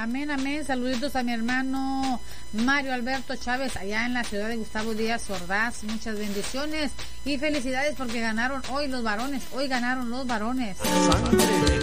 amén, amén. Saluditos a mi hermano Mario Alberto Chávez, allá en la ciudad de Gustavo Díaz Ordaz. Muchas bendiciones y felicidades porque ganaron hoy los varones. Hoy ganaron los varones.